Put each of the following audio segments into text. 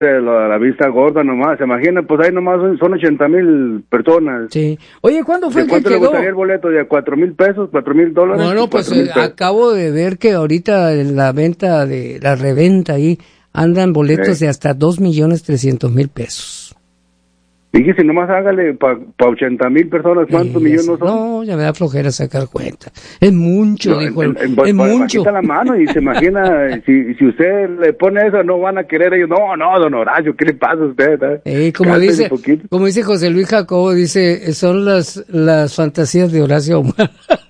la vista gorda nomás. ¿Se imagina? Pues ahí nomás son 80,000 personas. Sí. Oye, ¿cuándo fue que ¿Cuánto le quedó? gustaría el boleto? ¿De $4,000? ¿$4,000? Bueno, pues acabo de ver que ahorita en la venta de la reventa ahí andan boletos de hasta $2,300,000. Fíjese, nomás hágale para 80,000 personas, ¿cuántos millones son? No, ya me da flojera sacar cuenta. Es mucho, dijo él. Es mucho. Bajita la mano y se imagina, si usted le pone eso, no van a querer ellos. No, don Horacio, ¿qué le pasa a usted? Como dice José Luis Jacobo, dice, son las fantasías de Horacio Omar.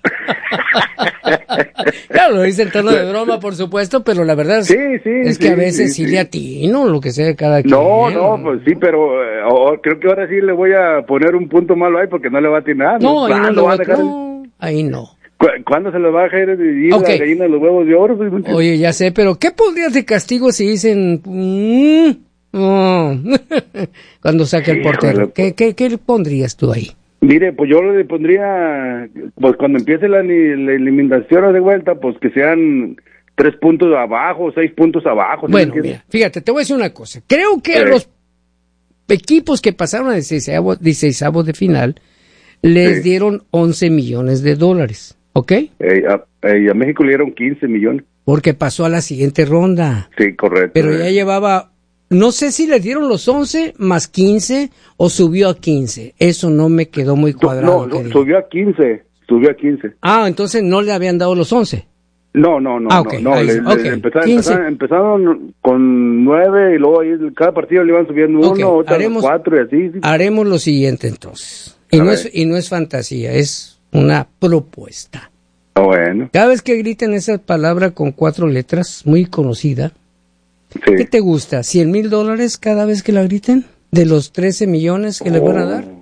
Claro, lo dice en tono de broma, por supuesto, pero la verdad es que a veces sí le atino lo que sea de cada quien. No, pues sí, pero creo que ahora sí le voy a poner un punto malo ahí porque no le va a atinar. No, ahí no. ¿Cuándo se le va a dejar ir la gallina de los huevos de oro? Oye, ya sé, pero ¿qué pondrías de castigo si dicen... cuando saque el portero? ¿Qué le pondrías tú ahí? Mire, pues yo le pondría, pues cuando empiece la eliminación de vuelta, pues que sean 3 puntos abajo, 6 puntos abajo. Bueno, mira, fíjate, te voy a decir una cosa. Creo que a los equipos que pasaron a 16avos de final les dieron $11 millones, ¿ok? A México le dieron 15 millones. Porque pasó a la siguiente ronda. Sí, correcto. Pero ya llevaba... No sé si le dieron los 11 más 15 o subió a 15. Eso no me quedó muy cuadrado. No, subió a 15. Ah, entonces no le habían dado los 11. No. Okay, Empezaron con 9 y luego ahí cada partido le iban subiendo 1, otro 4 y así. Haremos lo siguiente entonces. Y no es fantasía, es una propuesta. Bueno. Cada vez que griten esa palabra con 4 letras, muy conocida, sí. ¿Qué te gusta? $100,000 cada vez que la griten, de los 13 millones que les van a dar,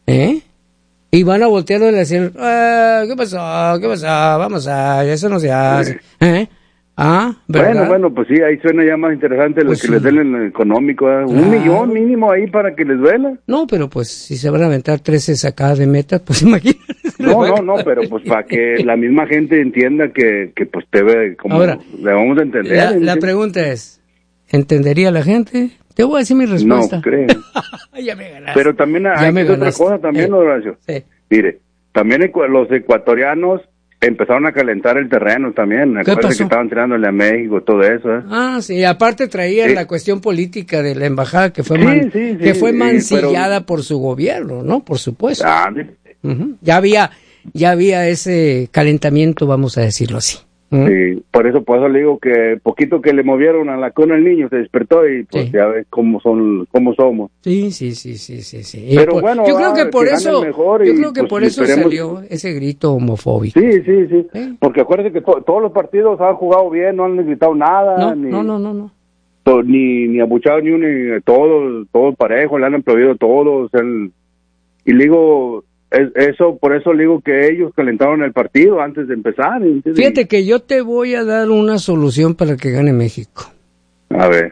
y van a voltear y decir, ¿qué pasó? Vamos eso no se hace, ¿verdad? Bueno, pues sí, ahí suena ya más interesante lo que les den en lo económico, $1 millón mínimo ahí para que les duela. No, pero pues si se van a aventar 13 sacadas de meta, pues imagínate. No, pero pues para que la misma gente entienda que pues debe, como ahora, debemos de entender. La pregunta es, ¿entendería la gente? Te voy a decir mi respuesta. No creo. Ya me ganaste. Pero también hay otra cosa también, Horacio. Sí. Mire, también los ecuatorianos empezaron a calentar el terreno también. Acuérdense que estaban tirándole a México, todo eso. Sí, aparte traían la cuestión política de la embajada que fue mancillada por su gobierno, ¿no? Por supuesto. Ya había ese calentamiento, vamos a decirlo así. Sí, por eso le digo que poquito que le movieron a la cuna al niño se despertó y pues ya ves cómo somos. Sí. Pero bueno, yo creo que por eso, pues, salió ese grito homofóbico. Sí. Porque acuérdense que todos los partidos han jugado bien, no han gritado nada. No. Ni abuchado ni uno, ni todo parejo, le han aplaudido todos. Y le digo, por eso le digo que ellos calentaron el partido antes de empezar. ¿Entiendes? Fíjate que yo te voy a dar una solución para que gane México. A ver.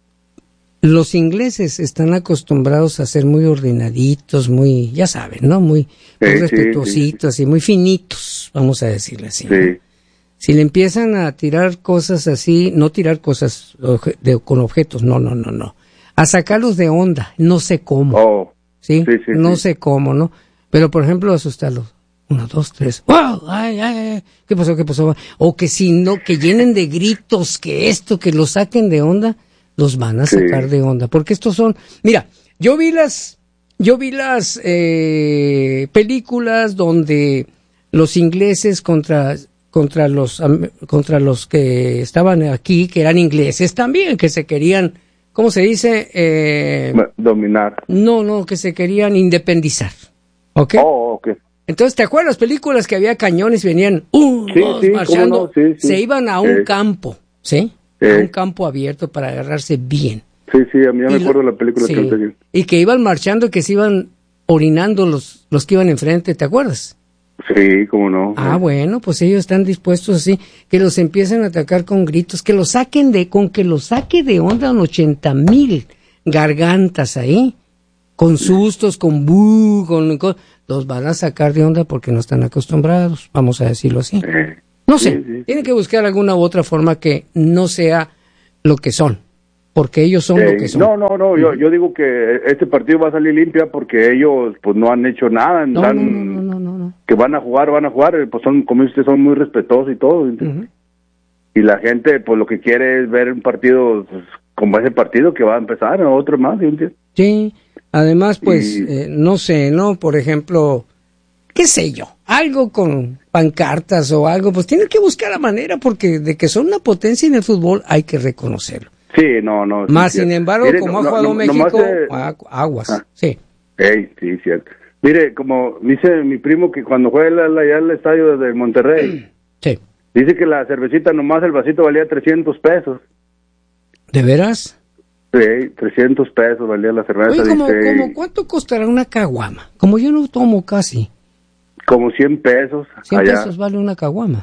Los ingleses están acostumbrados a ser muy ordenaditos, muy, ya saben, ¿no? Muy respetuositos y muy finitos, vamos a decirle así. Sí. Si le empiezan a tirar cosas así, no tirar cosas con objetos, no. A sacarlos de onda, no sé cómo. ¿Sí? No sé cómo, ¿no? Pero, por ejemplo, asustarlos. 1, 2, 3. ¡Wow! ¡Ay! ¿Qué pasó? O que si no, que llenen de gritos, que los saquen de onda, los van a sacar de onda. Porque estos son... Mira, yo vi las películas donde los ingleses contra los que estaban aquí, que eran ingleses también, que se querían... ¿Cómo se dice? Dominar. No, que se querían independizar. ¿Ok? Ok. Entonces, ¿te acuerdas las películas que había cañones y venían marchando? Se iban a un campo, ¿sí? A un campo abierto para agarrarse bien. Sí, a mí ya me acuerdo de la película que antes. Y que iban marchando y que se iban orinando los que iban enfrente, ¿te acuerdas? Sí, cómo no. Bueno, pues ellos están dispuestos así, que los empiecen a atacar con gritos, que los saque de onda 80,000 gargantas ahí, con sustos, con los van a sacar de onda porque no están acostumbrados, vamos a decirlo así. No sé, tienen que buscar alguna u otra forma que no sea lo que son. porque ellos son lo que son. No, yo digo que este partido va a salir limpia porque ellos pues no han hecho nada, no. Que van a jugar, pues son, como ustedes, son muy respetuosos y todo, y la gente pues lo que quiere es ver un partido pues, como ese partido que va a empezar, otro más, ¿entiendes? Sí, además pues no sé, ¿no? Por ejemplo, qué sé yo, algo con pancartas o algo, pues tienen que buscar la manera porque de que son una potencia en el fútbol hay que reconocerlo. Sí, no. Más sin embargo, como ha jugado México, aguas, sí. Sí, cierto. Mire, como dice mi primo que cuando juega allá al estadio de Monterrey, sí. Dice que la cervecita nomás el vasito valía 300 pesos. ¿De veras? Sí, 300 pesos valía la cerveza. Oye, ¿como cuánto costará una caguama? Como yo no tomo casi. Como 100 pesos. 100 pesos vale una caguama.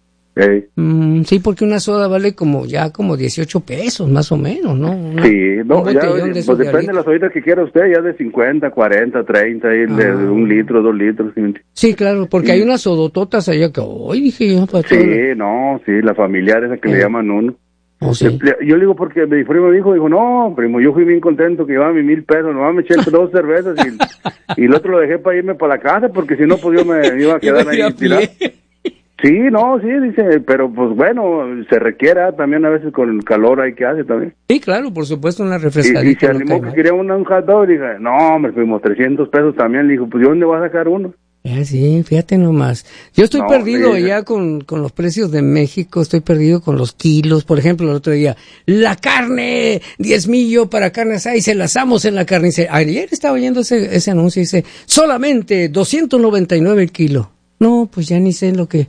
Sí, porque una soda vale como 18 pesos, más o menos, ¿no? Sí, no, ya, pues depende de las soditas que quiera usted, ya de 50, 40, 30, de 1 litro, 2 litros. Sí, claro, porque hay unas sodototas allá que hoy dije yo. Sí, la familiar esa que le llaman uno. Oh, sí. Yo le digo porque mi primo dijo, no, primo, yo fui bien contento que llevaba mis 1,000 pesos, nomás me eché 2 cervezas y el otro lo dejé para irme para la casa porque si no, pues yo me iba a quedar ahí tirado. Sí, dice, pero pues bueno, se requiere también a veces con el calor hay que hacer también. Sí, claro, por supuesto, una refrescadita. Y se animó que quería un hot dog, y dije, no, hombre, fuimos 300 pesos también, le dijo, pues ¿de dónde vas a sacar uno? Sí, fíjate nomás. Yo estoy perdido ya con los precios de México, estoy perdido con los kilos. Por ejemplo, el otro día, la carne, 10 millo para carne asada y se la asamos en la carnicería. Ayer estaba oyendo ese anuncio y dice, solamente 299 el kilo. No, pues ya ni sé lo que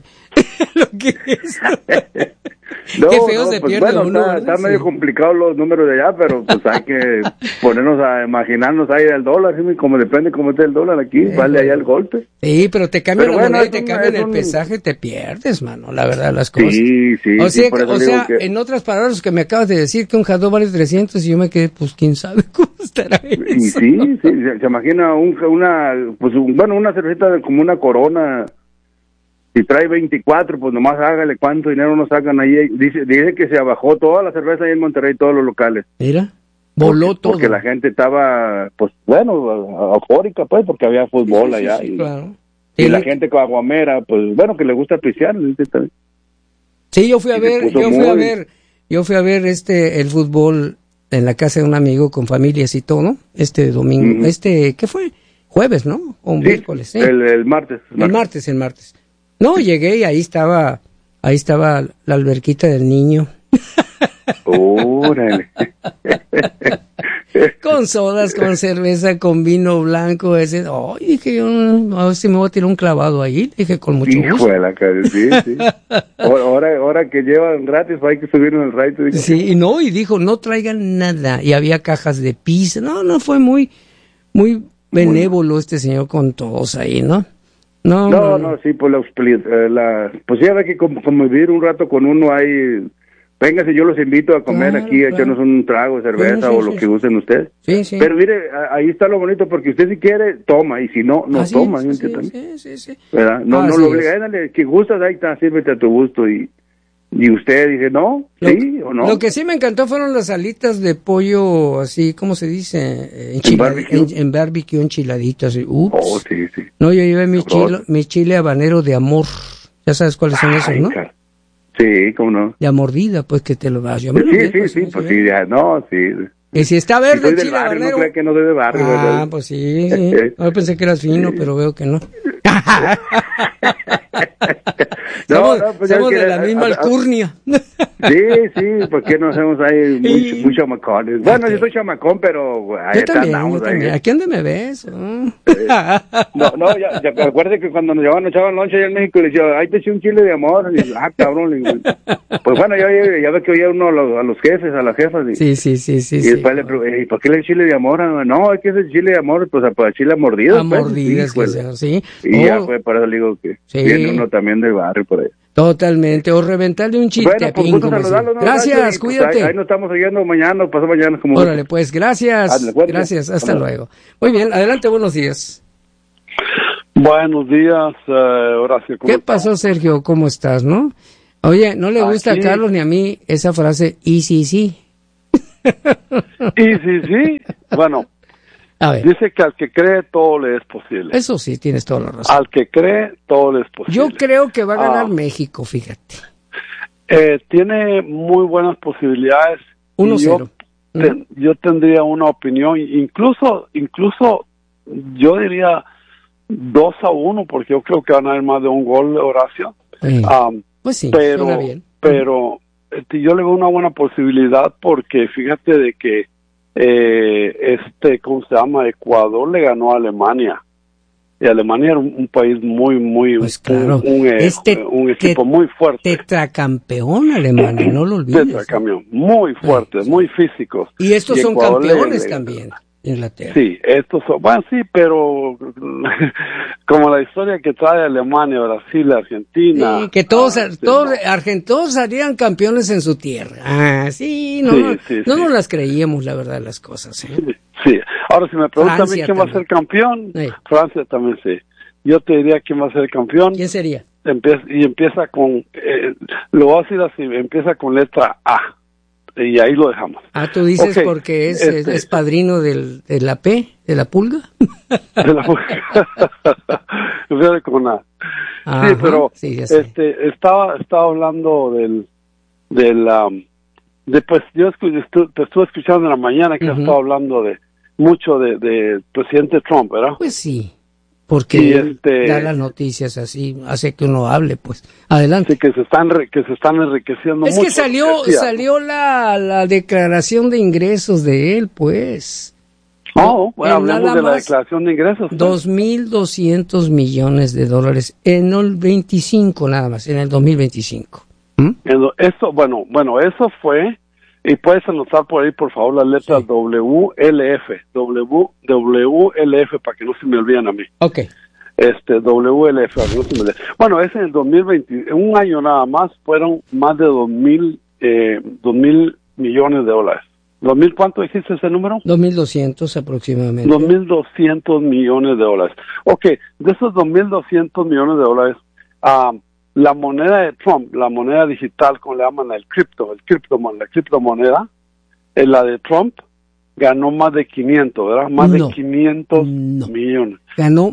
es. No, qué feo se pues pierde bueno, uno. Está medio complicado los números de allá, pero pues hay que ponernos a imaginarnos ahí el dólar, ¿sí? Como depende cómo esté el dólar aquí, vale allá el golpe. Sí, pero te cambian la moneda y te cambian el pesaje, te pierdes, mano, la verdad, las cosas. Sí. O sea, en otras palabras, que me acabas de decir que un hot dog vale 300 y yo me quedé, pues quién sabe cómo estará eso. Y sí, se imagina una cervecita como una Corona. Si trae 24, pues nomás hágale cuánto dinero nos sacan ahí. Dice que se bajó toda la cerveza ahí en Monterrey, todos los locales. Mira, voló todo. Porque la gente estaba, pues bueno, eufórica, pues, porque había fútbol allá. Sí, claro. Y la gente aguamera, pues bueno, que le gusta pistear. Sí, yo fui a ver el fútbol en la casa de un amigo con familias y todo, ¿no? Este domingo, ¿qué fue? Jueves, ¿no? O un miércoles. El martes. El martes. No, llegué y ahí estaba la alberquita del niño. Órale. Con sodas, con cerveza, con vino blanco, ese. Dije yo, a ver si me voy a tirar un clavado ahí. Dije, con mucho gusto. Hijo de la cara, sí. Ahora que llevan gratis, hay que subir en el raito. Sí, y dijo, no traigan nada. Y había cajas de pizza. No, fue muy, muy benévolo este señor con todos ahí, ¿no? No, sí, pues pues ya ve que convivir un rato con uno ahí, véngase, yo los invito a comer aquí, a echarnos un trago, cerveza o lo que gusten ustedes. Sí. Pero mire, ahí está lo bonito, porque usted si quiere, toma, y si no, no toma. Sí. ¿Verdad? No lo obliga, dale, que gustas, ahí está, sírvete a tu gusto, y usted dice, ¿no? ¿Sí o no? Lo que sí me encantó fueron las alitas de pollo, así, ¿cómo se dice? En barbecue enchiladitas. Ups. Sí. No, yo llevé mi chile habanero de amor. Ya sabes cuáles son esos, ¿no? Claro. Sí, ¿cómo no? De mordida, pues, que te lo vas. Sí, pues sí, ya, no, sí. Y si está verde el chile barrio, habanero. No creo que no de barrio. ¿verdad? Pues sí. Yo pensé que eras fino, pero veo que no. Somos de la misma alcurnia. Sí, ¿por qué no hacemos ahí muy chamacones? Bueno, yo soy chamacón, pero ahí yo también. ¿Aquí dónde me ves? Ya acuérdate que cuando nos echaban lonche allá en México, le decía, ahí te eché un chile de amor. Y, cabrón. Pues bueno, ya ve que oía uno a los jefes, a las jefas. Sí. Y después le pregunté, ¿por qué le chile de amor? No, es que ese chile de amor, pues a chile a mordidas. A mordidas, sí. Y ya fue, por eso le digo que viene uno también del barrio por ahí. Totalmente, o reventarle un chiste. Bueno, pues saludarlo, ¿no? Gracias, cuídate. Ahí nos estamos oyendo mañana o pasado mañana. Órale, pues, gracias. Gracias, hasta luego. Muy bien, adelante, buenos días. Buenos días, Horacio. ¿Qué pasó, Sergio? ¿Cómo estás, no? Oye, no le gusta a Carlos ni a mí esa frase, y sí. Y sí, bueno, dice que al que cree todo le es posible. Eso sí, tienes toda la razón. Al que cree todo le es posible. Yo creo que va a ganar México, fíjate. Tiene muy buenas posibilidades. 1-0. Yo tendría una opinión, incluso yo diría 2-1, porque yo creo que van a haber más de un gol, Horacio. Pues sí, suena bien. Pero yo le veo una buena posibilidad, porque fíjate de que ¿cómo se llama? Ecuador le ganó a Alemania. Y Alemania era un país muy, pues claro, un equipo muy fuerte. Tetracampeón Alemania, no lo olvides. Tetracampeón, muy fuertes, muy físicos. Y estos son campeones también, Inglaterra. Sí, estos son, bueno, sí, pero como la historia que trae Alemania, Brasil, Argentina. Sí, que todos salían campeones en su tierra. No nos las creíamos, la verdad, las cosas. Sí. Ahora, si me preguntan a mí quién va a ser campeón, Francia también sí. Yo te diría quién va a ser campeón. ¿Quién sería? Empieza con, lo voy a decir así, empieza con letra A. Y ahí lo dejamos. Tú dices porque es padrino de la P, de la pulga. De la pulga. Con A. Ajá, sí, pero estaba hablando pues yo te estuve escuchando en la mañana que estaba hablando mucho de presidente Trump, ¿verdad? Pues sí, porque da las noticias así, hace que uno hable, pues. Adelante. Sí, que se están enriqueciendo mucho. Es que salió la declaración de ingresos de él, pues. Bueno, hablemos de la declaración de ingresos. Pues. $2,200 millones en el 25 nada más, en el 2025. Eso fue, y puedes anotar por ahí, por favor, las letras WLF, para que no se me olviden a mí. Ok. WLF, para que no se me olviden. Bueno, es en el 2020, en un año nada más, fueron más de 2,000 millones de dólares. ¿2,000 cuánto dijiste ese número? 2,200 aproximadamente. 2,200 millones de dólares. Ok, de esos 2,200 millones de dólares, la moneda de Trump, la moneda digital, como le llaman la criptomoneda, la de Trump, ganó más de 500, ¿verdad? Más de 500 millones. Ganó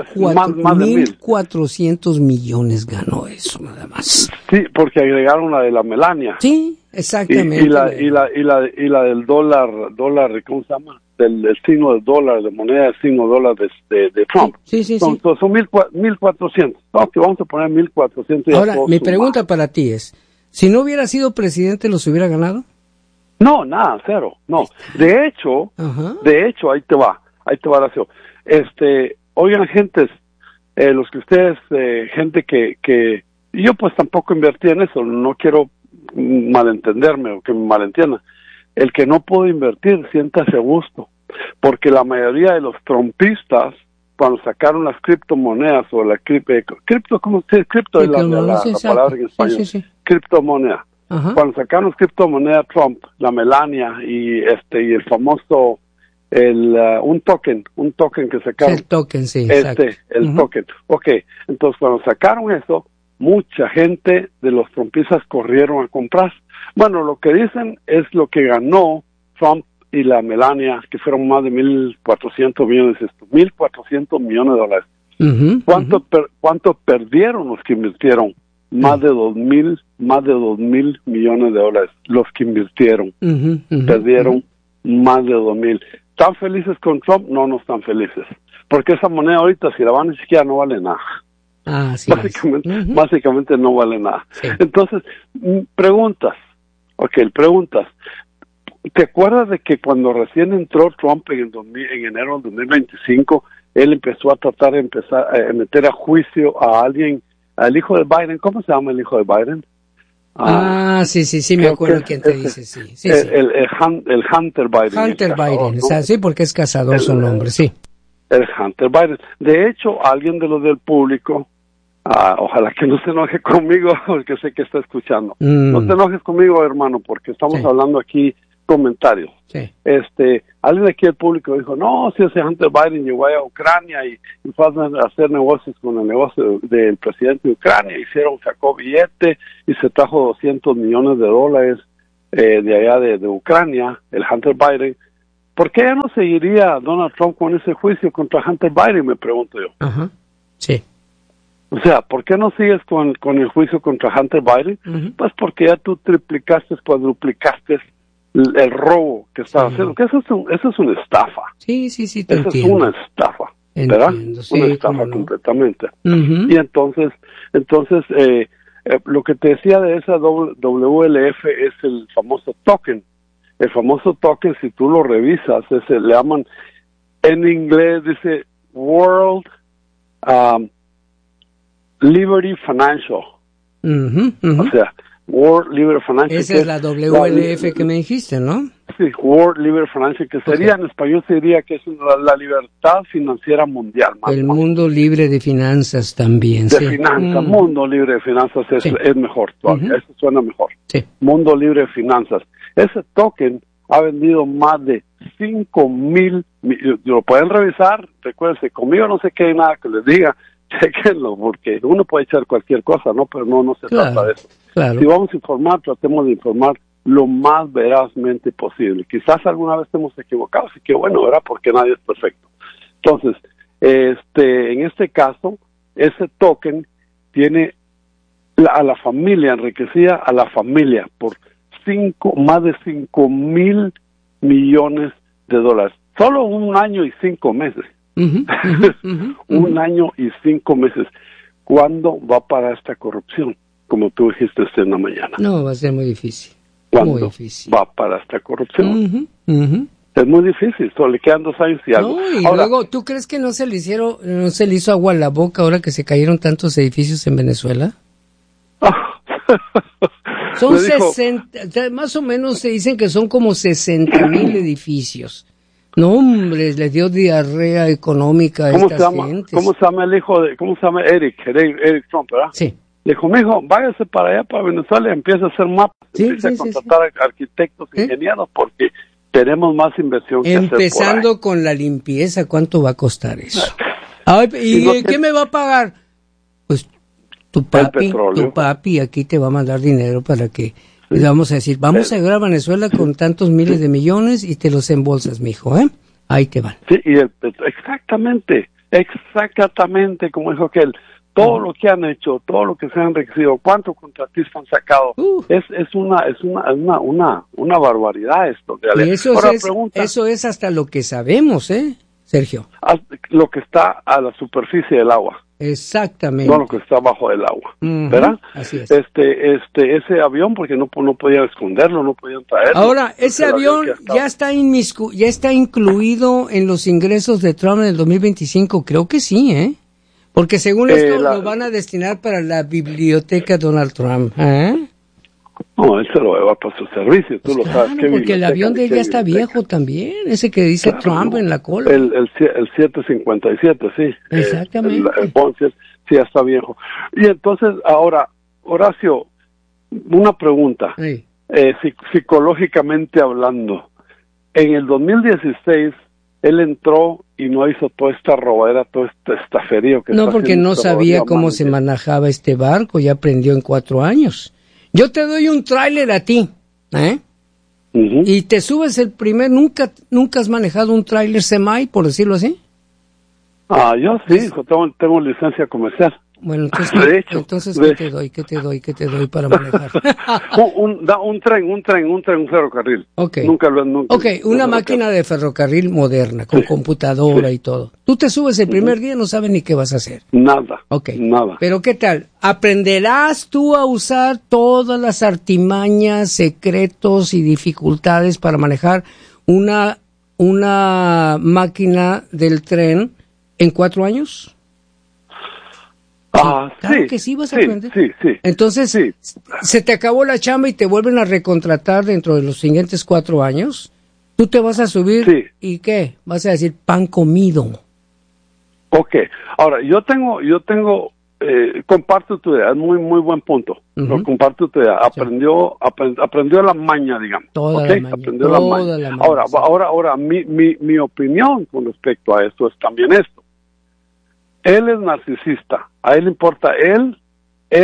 1,400 millones, ganó eso nada más. Sí, porque agregaron la de la Melania. Sí, exactamente. Y la del dólar, ¿cómo se llama? Del signo del dólar, de moneda del signo dólar de Trump. Sí. Son 1,400. Ok, vamos a poner 1,400. Ahora, mi pregunta para ti es, si no hubiera sido presidente, ¿los hubiera ganado? No, nada, cero, no. De hecho, ahí te va, Horacio. Oigan, gentes, los que ustedes, gente que yo pues tampoco invertí en eso, no quiero malentenderme o que me malentiendan. El que no puede invertir, siéntase a gusto, porque la mayoría de los trumpistas, cuando sacaron las criptomonedas o la cripto, ¿cómo se dice? Cripto es la palabra en español. Sí. Criptomoneda. Ajá. Cuando sacaron las criptomonedas Trump, la Melania y el famoso un token que sacaron. El token, sí. Token. Ok, entonces cuando sacaron eso, mucha gente de los trumpistas corrieron a comprar. Bueno, lo que dicen es lo que ganó Trump y la Melania, que fueron más de 1,400 millones, 1,400 millones de dólares. ¿Cuánto perdieron los que invirtieron? Más de 2,000 millones de dólares los que invirtieron. Perdieron más de 2,000. ¿Están felices con Trump? No están felices. Porque esa moneda ahorita, si la van a chequear, no vale nada. Básicamente no vale nada. Sí. Entonces, preguntas. ¿Te acuerdas de que cuando recién entró Trump en enero del 2025, él empezó a tratar de meter a juicio a alguien, al hijo de Biden? ¿Cómo se llama el hijo de Biden? Sí, me acuerdo quién te dice, sí. El Hunter Biden. Hunter Biden, ¿no? Sí, porque es cazador su nombre, sí. El Hunter Biden. De hecho, alguien de los del público, ojalá que no se enoje conmigo, porque sé que está escuchando. No te enojes conmigo, hermano, porque estamos hablando aquí comentarios. Sí. Alguien de aquí del público dijo, no, si ese Hunter Biden llegó a Ucrania y fue a hacer negocios con el negocio del presidente de Ucrania, sacó billete y se trajo $200 millones de allá de Ucrania, el Hunter Biden, ¿por qué ya no seguiría Donald Trump con ese juicio contra Hunter Biden, me pregunto yo? Ajá. Sí. O sea, ¿por qué no sigues con el juicio contra Hunter Biden? Pues porque ya tú triplicaste, cuadruplicaste el robo que estaba haciendo, que eso es una estafa. Sí, te entiendo. Es una estafa, ¿verdad? Sí, una estafa completamente. Y entonces lo que te decía de esa WLF es el famoso token. El famoso token, si tú lo revisas, le llaman, en inglés dice World Liberty Financial. O sea, World Liberty Financial. Esa es la WLF que me dijiste, ¿no? Sí, World Liberty Financial, que sería en español, sería que es la libertad financiera mundial. El mundo libre de finanzas también. De finanzas, mundo libre de finanzas es mejor todavía, eso suena mejor. Sí. Mundo libre de finanzas. Ese token ha vendido más de 5,000, lo pueden revisar, recuérdense, conmigo no se quede nada que les diga, chequenlo, porque uno puede echar cualquier cosa, ¿no? Pero no se trata de eso. Claro. Si vamos a informar, tratemos de informar lo más verazmente posible. Quizás alguna vez estemos equivocados, y que bueno, ¿verdad? Porque nadie es perfecto. Entonces, en este caso, ese token tiene a la familia, enriquecida a la familia por más de 5,000 millones de dólares. Solo un año y 5 meses. Un año y 5 meses. ¿Cuándo va a parar esta corrupción? Como tú dijiste en la mañana. No, va a ser muy difícil. ¿Cuándo muy difícil. va a parar esta corrupción? Es muy difícil, solo le quedan 2 años y algo. No, y ahora, luego, ¿tú crees que no se le hizo agua a la boca ahora que se cayeron tantos edificios en Venezuela? Son 60, más o menos se dicen que son como 60,000 edificios. No, hombre, les dio diarrea económica a estas gentes. ¿Cómo se llama el hijo cómo se llama Eric Trump, verdad? Sí. Dijo, mijo, váyase para allá, para Venezuela, y empieza a hacer mapas, empieza a contratar arquitectos, ingenieros, porque tenemos más inversión que hacer por ahí. Empezando con la limpieza, ¿cuánto va a costar eso? Ay, ¿y qué me va a pagar? Pues tu papi aquí te va a mandar dinero para que, vamos a decir, vamos a llegar a Venezuela con tantos miles de millones y te los embolsas, mijo, ¿eh? Ahí te van. Sí, exactamente como dijo aquel. Todo lo que han hecho, todo lo que se han enriquecido, cuántos contratistas han sacado, es una barbaridad esto. Y eso es hasta lo que sabemos, Sergio. Lo que está a la superficie del agua. Exactamente. No lo que está abajo del agua, ¿verdad? Así es. Ese avión, porque no podían esconderlo, no podían traerlo. Ahora, ese avión ya está incluido en los ingresos de Trump en el 2025, creo que sí, Porque según esto lo van a destinar para la biblioteca Donald Trump, No, él se lo lleva para su servicio, tú lo sabes. Porque el avión de él ya está viejo también, ese que dice Trump en la cola. El 757, sí. Exactamente. El Bond sí ya está viejo. Y entonces, ahora, Horacio, una pregunta. Psicológicamente hablando, en el 2016, él entró y no hizo toda esta robadera, todo este estaferío que no, porque no sabía cómo se manejaba este barco, ya aprendió en 4 años. Yo te doy un tráiler a ti, y te subes el primer, ¿nunca has manejado un tráiler semi, por decirlo así? Yo sí, tengo licencia comercial. Bueno, entonces ¿qué te doy para manejar? un ferrocarril. Okay. Nunca una máquina de ferrocarril moderna, con computadora y todo. Tú te subes el primer día, no sabes ni qué vas a hacer. Nada. Nada. Pero ¿qué tal? ¿Aprenderás tú a usar todas las artimañas, secretos y dificultades para manejar una máquina del tren en 4 años? Claro que sí vas a aprender. Sí. Entonces, se te acabó la chamba y te vuelven a recontratar dentro de los siguientes 4 años. Tú te vas a subir y ¿qué? Vas a decir pan comido. Ok. Ahora, yo tengo comparto tu idea, es muy buen punto. Lo comparto tu idea. Aprendió la maña, digamos. Toda la maña. Aprendió la maña. Ahora, mi opinión con respecto a esto es también esto. Él es narcisista, a él le importa él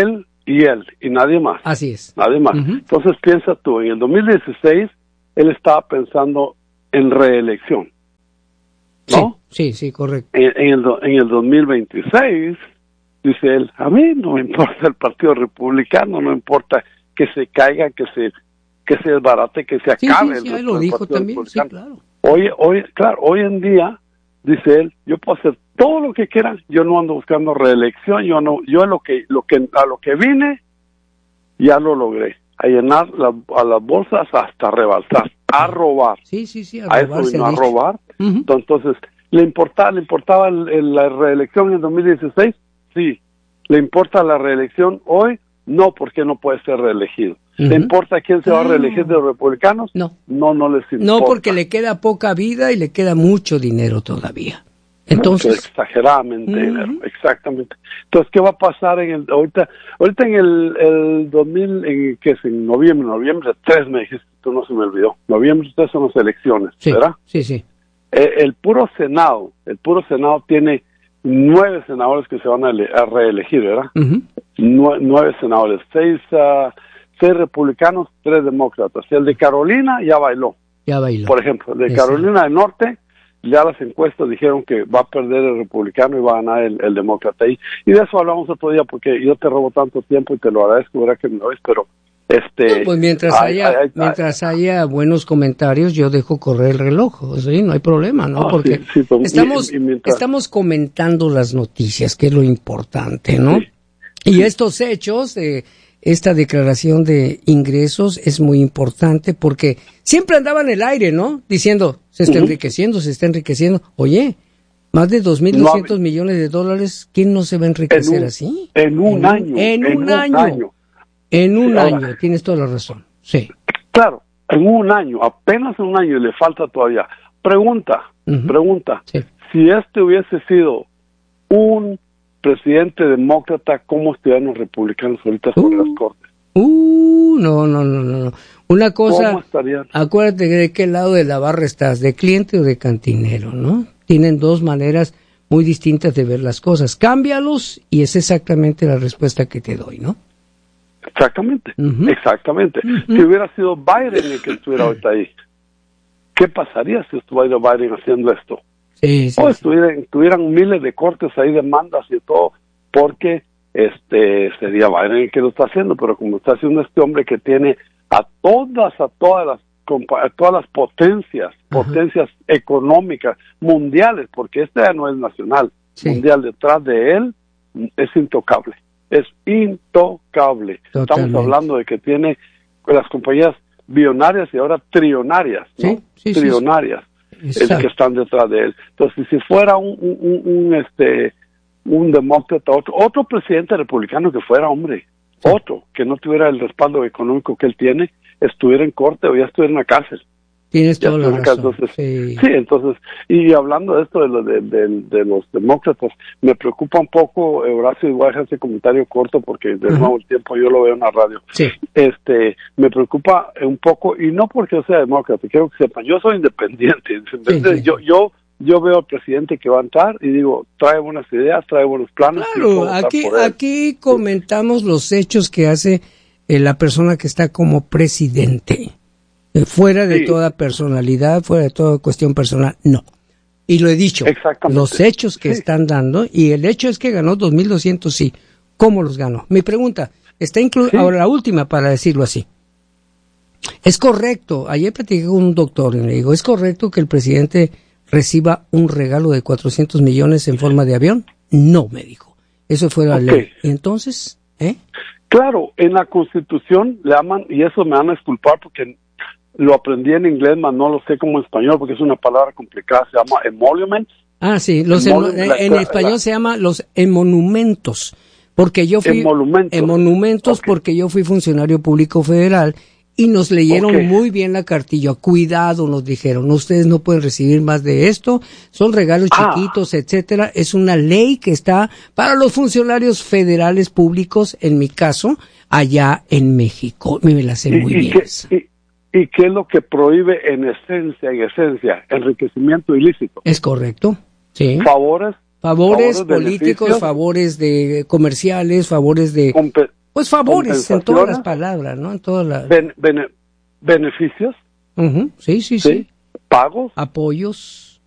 y él, y nadie más. Así es. Nadie más. Entonces piensa tú, en el 2016 él estaba pensando en reelección, ¿no? Sí, correcto. En el 2026, dice él, a mí no me importa el Partido Republicano, no importa que se caiga, que se desbarate, que se acabe. Sí, lo dijo también, sí, claro. Hoy en día, dice él, yo puedo hacer todo lo que quiera, yo no ando buscando reelección, yo a lo que vine, ya lo logré, a llenar a las bolsas hasta rebalsar, a robar. Sí, a eso vino a robar. Entonces, ¿le importaba la reelección en el 2016? Sí. ¿Le importa la reelección hoy? No, porque no puede ser reelegido. ¿Le importa quién se va a reelegir de los republicanos? No les importa. No, porque le queda poca vida y le queda mucho dinero todavía. Entonces, exageradamente dinero, exactamente. Entonces, ¿qué va a pasar ahorita en el 2000, ¿qué es? En noviembre 3 me dijiste, tú no se me olvidó. Noviembre 3 son las elecciones, ¿verdad? Sí. El puro Senado tiene 9 senadores que se van a reelegir, ¿verdad? 9 senadores, 6 republicanos, 3 demócratas. El de Carolina ya bailó. Por ejemplo, el de Carolina del Norte, ya las encuestas dijeron que va a perder el republicano y va a ganar el demócrata. Y de eso hablamos otro día, porque yo te robo tanto tiempo y te lo agradezco, ¿verdad? Que me lo ves, pero pues mientras haya buenos comentarios, yo dejo correr el reloj, ¿sí? No hay problema, ¿no? Porque estamos comentando las noticias, que es lo importante, ¿no? Sí. Y estos hechos, esta declaración de ingresos es muy importante porque siempre andaba en el aire, ¿no? Diciendo, se está enriqueciendo. Oye, más de 2.200 millones de dólares, ¿quién no se va a enriquecer así? En un año. En un año, tienes toda la razón, sí. Claro, apenas en un año, y le falta todavía. Pregunta, sí. Si hubiese sido un presidente demócrata, ¿cómo estarían los republicanos ahorita sobre las cortes? No. Una cosa, ¿cómo estarían? Acuérdate de qué lado de la barra estás, de cliente o de cantinero, ¿no? Tienen dos maneras muy distintas de ver las cosas. Cámbialos y es exactamente la respuesta que te doy, ¿no? Exactamente. Si hubiera sido Biden el que estuviera ahorita ahí, ¿qué pasaría si estuviera Biden haciendo esto? Tuvieran miles de cortes ahí, demandas y todo, porque sería Biden el que lo está haciendo, pero como está haciendo este hombre que tiene a todas las potencias económicas mundiales, porque ya no es nacional, mundial, detrás de él es intocable. Totalmente. Estamos hablando de que tiene las compañías billonarias y ahora trillonarias, ¿no? Trillonarias, el que están detrás de él. Entonces, si fuera un demócrata, otro presidente republicano que fuera, otro que no tuviera el respaldo económico que él tiene, estuviera en corte o ya estuviera en la cárcel. Tienes toda la razón. Entonces, entonces, y hablando de esto de los demócratas, me preocupa un poco, Horacio, y voy a dejar ese comentario corto porque de nuevo el tiempo yo lo veo en la radio. Sí. Me preocupa un poco, y no porque yo sea demócrata, quiero que sepan, yo soy independiente. Yo veo al presidente que va a entrar y digo, trae buenas ideas, trae buenos planes. Claro, aquí comentamos los hechos que hace la persona que está como presidente. Fuera de toda personalidad, fuera de toda cuestión personal, no. Y lo he dicho, los hechos que están dando, y el hecho es que ganó 2.200, sí. ¿Cómo los ganó? Mi pregunta, está ahora la última para decirlo así. ¿Es correcto? Ayer platiqué con un doctor y le digo, ¿es correcto que el presidente reciba un regalo de 400 millones en forma de avión? No, me dijo. Eso fue la ley. Entonces, Claro, en la Constitución le llaman, y eso me van a disculpar porque lo aprendí en inglés, mas no lo sé como en español porque es una palabra complicada, se llama emoluments. Sí, en español se llama los emolumentos, porque yo fui porque yo fui funcionario público federal y nos leyeron muy bien la cartilla. Cuidado, nos dijeron, ustedes no pueden recibir más de esto, son regalos chiquitos, etcétera. Es una ley que está para los funcionarios federales públicos, en mi caso, allá en México. Me la sé muy bien. ¿Y qué es lo que prohíbe en esencia? Enriquecimiento ilícito. Es correcto, sí. Favores políticos, favores de comerciales, favores de Pues favores en todas las palabras, ¿no? En todas las... beneficios. Sí. Pagos. Apoyos.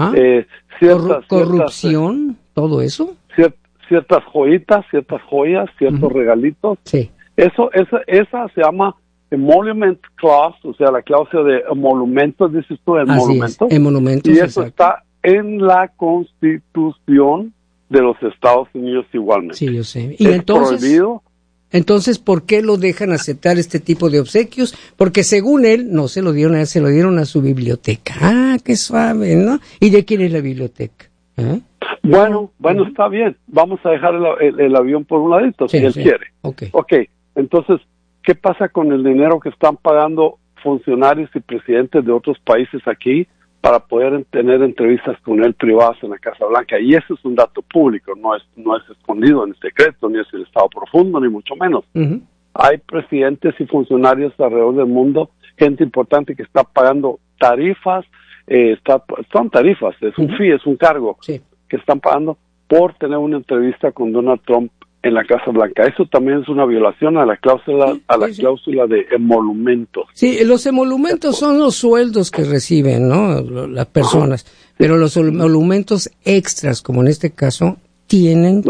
Corrupción, todo eso. Ciertas joyitas, ciertas joyas, ciertos regalitos. Sí. Esa se llama emolument clause, o sea, la cláusula de emolumentos, dices tú, emolumentos. Emolumentos, y eso está en la Constitución de los Estados Unidos igualmente. Sí, yo sé. Y entonces, prohibido. Entonces, ¿por qué lo dejan aceptar este tipo de obsequios? Porque según él, no se lo dieron a él, se lo dieron a su biblioteca. Ah, qué suave, ¿no? ¿Y de quién es la biblioteca? Bueno, está bien. Vamos a dejar el avión por un ladito, si él quiere. Ok, entonces, ¿qué pasa con el dinero que están pagando funcionarios y presidentes de otros países aquí para poder tener entrevistas con él privadas en la Casa Blanca? Y eso es un dato público, no es escondido en secreto, ni es el Estado profundo, ni mucho menos. Hay presidentes y funcionarios alrededor del mundo, gente importante que está pagando tarifas, son tarifas, es un fee, es un cargo que están pagando por tener una entrevista con Donald Trump en la Casa Blanca. Eso también es una violación a la cláusula de emolumentos. Sí, los emolumentos son los sueldos que reciben, ¿no? Las personas, pero los emolumentos extras, como en este caso, tienen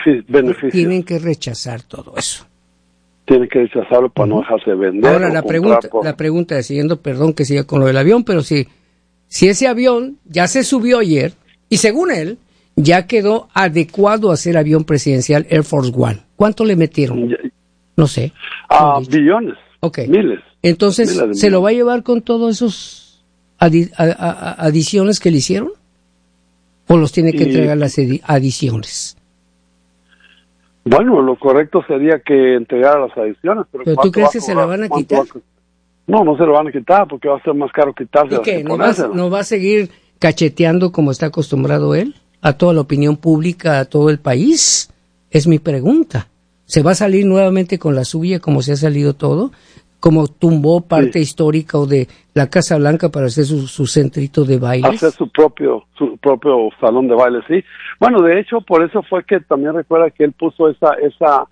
que rechazar todo eso. Tienen que rechazarlo para no dejarse vender. Ahora la pregunta es, perdón que siga con lo del avión, pero si ese avión ya se subió ayer y según él ya quedó adecuado a ser avión presidencial Air Force One. ¿Cuánto le metieron? No sé. Billones. Miles. Entonces, ¿se lo va a llevar con todos esos adiciones que le hicieron? ¿O los tiene que entregar las adiciones? Bueno, lo correcto sería que entregara las adiciones. ¿Pero tú crees que se la van a quitar? No se lo van a quitar porque va a ser más caro quitarse. ¿Y qué? ¿No va a seguir cacheteando como está acostumbrado él? ¿A toda la opinión pública, a todo el país? Es mi pregunta. ¿Se va a salir nuevamente con la suya como se ha salido todo? ¿Como tumbó parte histórica o de la Casa Blanca para hacer su centrito de baile? Hacer su propio salón de baile, sí. Bueno, de hecho, por eso fue que también recuerda que él puso esa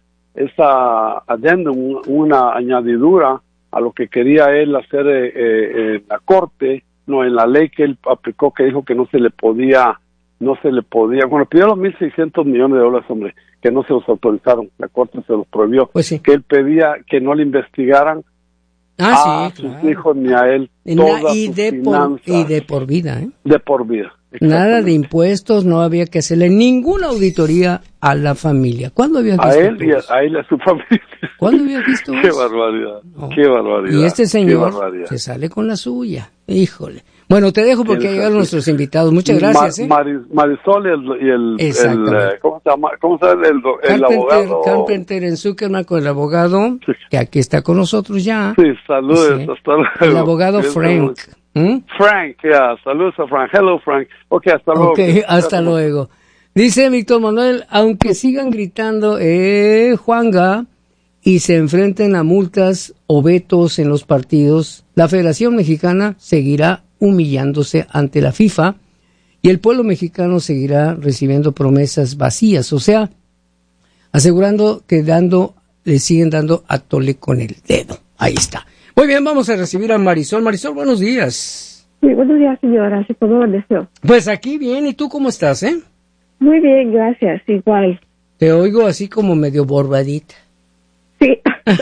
addendum, una añadidura a lo que quería él hacer en la corte, en la ley que él aplicó, que dijo que no se le podía, bueno, pidió los $1,600 millones, hombre, que no se los autorizaron, la corte se los prohibió, que él pedía que no le investigaran a sus hijos ni a él todas sus finanzas. Y de por vida, De por vida. Nada de impuestos, no había que hacerle ninguna auditoría a la familia. ¿Cuándo había visto a él y a su familia? ¿Cuándo había visto Qué barbaridad, qué barbaridad. Y este señor se sale con la suya, híjole. Bueno, te dejo porque llegaron nuestros invitados. Muchas gracias. Marisol y el ¿cómo se llama el abogado? Carpenter en Zuckerman con el abogado que aquí está con nosotros ya. Sí, saludos, hasta luego. El abogado Frank. Frank, saludos a Frank. Hello, Frank. Hasta luego. Hasta luego. Dice Víctor Manuel, aunque sigan gritando, Juanga, y se enfrenten a multas o vetos en los partidos, la Federación Mexicana seguirá humillándose ante la FIFA y el pueblo mexicano seguirá recibiendo promesas vacías, o sea, asegurando que le siguen dando a tole con el dedo. Ahí está. Muy bien, vamos a recibir a Marisol. Marisol, buenos días. Sí, buenos días, señora. Sí, por favor, deseo. Pues aquí bien, ¿y tú cómo estás, Muy bien, gracias, igual. Te oigo así como medio borbadita. Sí.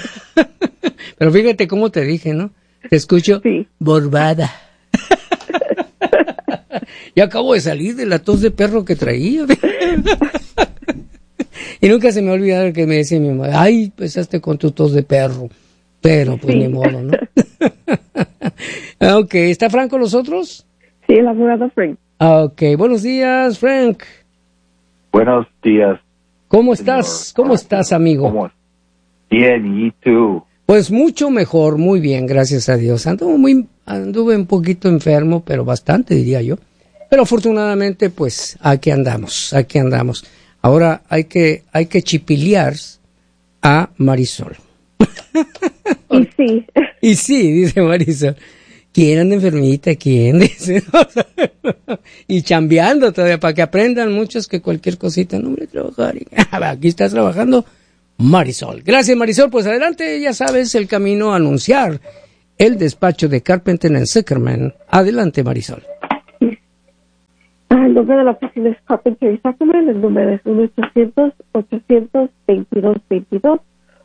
Pero fíjate cómo te dije, ¿no? Te escucho borbada. Ya acabo de salir de la tos de perro que traía. Y nunca se me ha olvidado que me decía mi mamá, ay, empezaste con tu tos de perro. Pero pues ni modo, ¿no? Ok, ¿está Frank con nosotros? Sí, el abogado Frank. Ok, buenos días, Frank. Buenos días. ¿Cómo estás? ¿Cómo estás, amigo? Bien, ¿y tú? Pues mucho mejor, muy bien, gracias a Dios. Anduve un poquito enfermo, pero bastante, diría yo. Pero afortunadamente, pues, aquí andamos. Ahora hay que chipilear a Marisol. Y sí, dice Marisol. ¿Quién anda enfermita? ¿Quién? Dice. Y chambeando todavía, para que aprendan muchos que cualquier cosita, no, hombre, trabajar. Aquí estás trabajando Marisol. Gracias, Marisol. Pues adelante, ya sabes, el camino a anunciar el despacho de Carpenter & Zuckerman. Adelante, Marisol. El nombre de la oficina es Carpenter y Zuckerman. El número es 1-800-800-2222.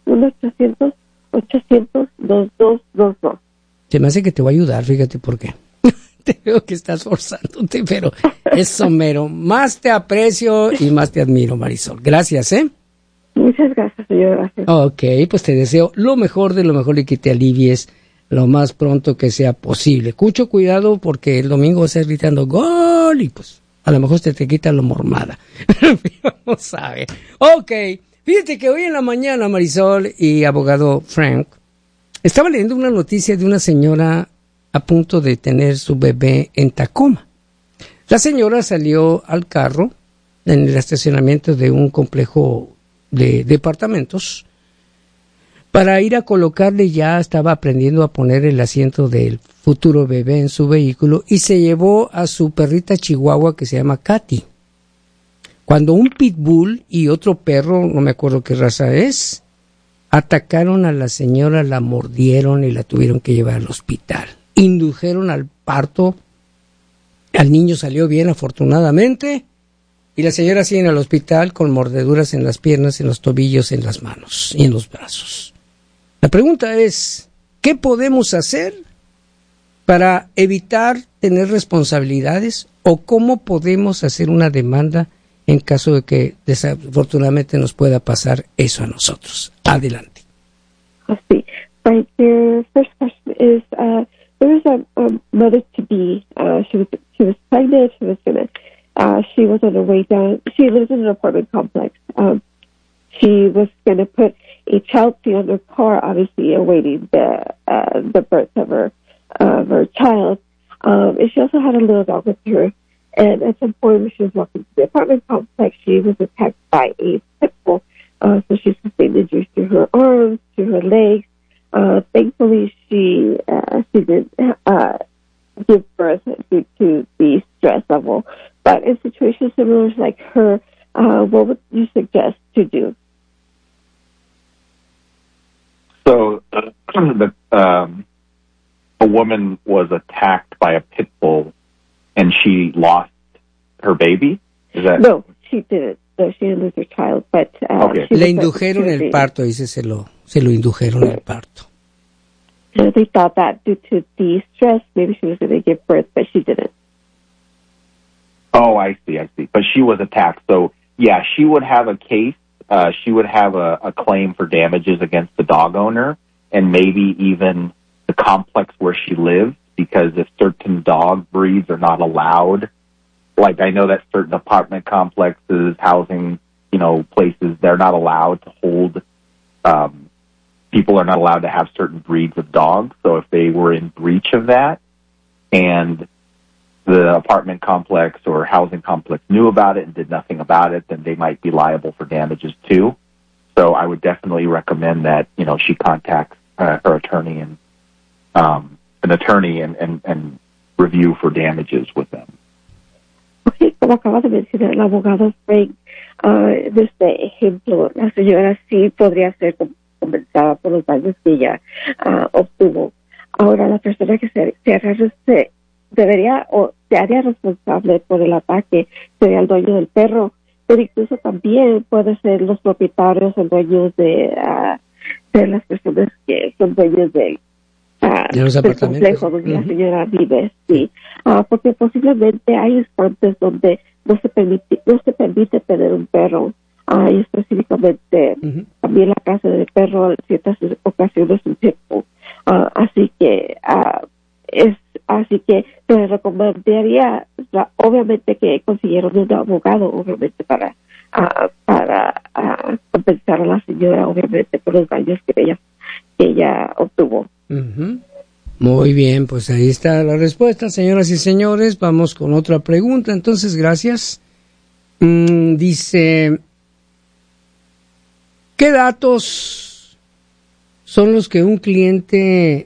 1-800-800-2222. Se me hace que te voy a ayudar, fíjate por qué. Te veo que estás forzándote, pero eso mero. Más te aprecio y más te admiro, Marisol. Gracias, ¿eh? Muchas gracias, señor. Gracias. Ok, pues te deseo lo mejor de lo mejor y que te alivies lo más pronto que sea posible. Mucho cuidado porque el domingo vas a ir gritando ¡gol! Y pues a lo mejor te quita la mormada. Vamos a ver. Ok, fíjate que hoy en la mañana, Marisol y abogado Frank, estaba leyendo una noticia de una señora a punto de tener su bebé en Tacoma. La señora salió al carro en el estacionamiento de un complejo de departamentos para ir a colocarle, ya estaba aprendiendo a poner el asiento del futuro bebé en su vehículo y se llevó a su perrita chihuahua que se llama Katy. Cuando un pitbull y otro perro, no me acuerdo qué raza es, atacaron a la señora, la mordieron y la tuvieron que llevar al hospital. Indujeron al parto, al niño salió bien afortunadamente y la señora sigue en el hospital con mordeduras en las piernas, en los tobillos, en las manos y en los brazos. La pregunta es, ¿qué podemos hacer para evitar tener responsabilidades o cómo podemos hacer una demanda en caso de que desafortunadamente nos pueda pasar eso a nosotros? Adelante. Sí. Right, your first question is, there was a mother-to-be. She was pregnant. She was on her way down. She lives in an apartment complex. She was going to put a child seat on her car, obviously awaiting the birth of her child. And she also had a little dog with her. And at some point, when she was walking to the apartment complex, she was attacked by a pit bull. So she sustained injuries to her arms, to her legs. Thankfully, she didn't give birth due to the stress level. But in situations similar like her, what would you suggest to do? So, a woman was attacked by a pit bull, and she lost her baby? Is that... No, she didn't. No, she didn't lose her child, but... Okay. Le indujeron el parto, dice, se lo indujeron el parto. So they thought that due to the stress, maybe she was going to give birth, but she didn't. Oh, I see. But she was attacked. So, yeah, she would have a case. She would have a claim for damages against the dog owner and maybe even the complex where she lives, because if certain dog breeds are not allowed, like I know that certain apartment complexes, housing, places, they're not allowed to hold, people are not allowed to have certain breeds of dogs. So if they were in breach of that and the apartment complex or housing complex knew about it and did nothing about it, then they might be liable for damages too. So I would definitely recommend that, she contacts her attorney and review for damages with them. Okay, como acaba de mencionar el abogado Frank, de este ejemplo, la señora sí podría ser compensada por los daños que ella obtuvo. Ahora, la persona que se debería o se haría responsable por el ataque sería el dueño del perro, pero incluso también puede ser los propietarios o dueños de las personas que son dueños de los del complejo donde la señora vive, sí, porque posiblemente hay instantes donde no se permite tener un perro, y específicamente también la casa del perro en ciertas ocasiones un tiempo, así que te recomendaría obviamente que consiguieran un abogado, obviamente para compensar a la señora, obviamente por los daños que ella obtuvo. Muy bien, pues ahí está la respuesta, señoras y señores. Vamos con otra pregunta, entonces, gracias. Dice, ¿qué datos son los que un cliente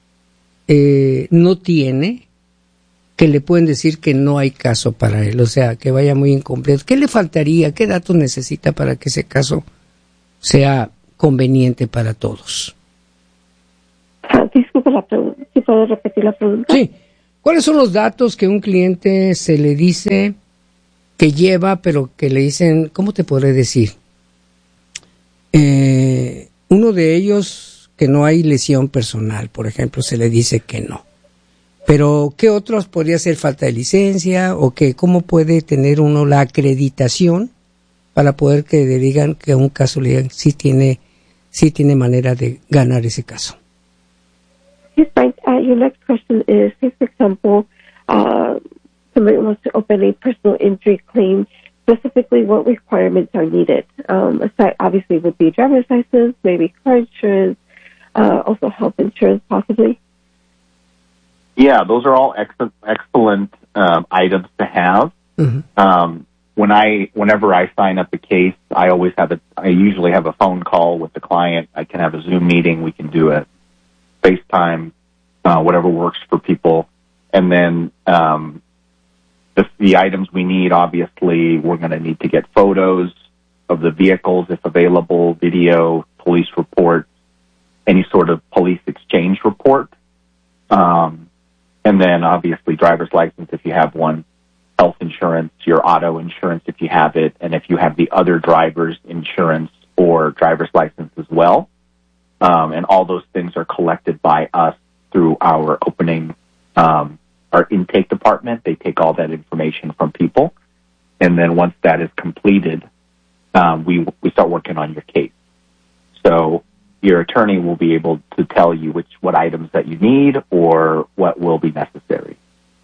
no tiene, que le pueden decir que no hay caso para él? O sea, que vaya muy incompleto. ¿Qué le faltaría? ¿Qué datos necesita para que ese caso sea conveniente para todos. Disculpe la pregunta, ¿sí puedo repetir la pregunta? Sí. ¿Cuáles son los datos que un cliente se le dice que lleva, pero que le dicen, ¿cómo te podré decir? Uno de ellos, que no hay lesión personal, por ejemplo, se le dice que no. Pero, ¿qué otros podría ser falta de licencia o que cómo puede tener uno la acreditación para poder que le digan que a un caso le digan sí tiene manera de ganar ese caso? Yes, right. Your next question is, say, for example, somebody wants to open a personal injury claim. Specifically, what requirements are needed? Aside, obviously, would be driver's license, maybe car insurance, also health insurance, possibly. Yeah, those are all excellent items to have. Mm-hmm. Whenever I sign up a case, I usually have a phone call with the client. I can have a Zoom meeting. We can do a FaceTime, whatever works for people. And then the items we need, obviously, we're going to need to get photos of the vehicles, if available, video, police report, any sort of police exchange report. And then, obviously, driver's license if you have one, health insurance, your auto insurance if you have it, and if you have the other driver's insurance or driver's license as well. And all those things are collected by us through our our intake department. They take all that information from people. And then once that is completed, we start working on your case. So your attorney will be able to tell you what items that you need or what will be necessary.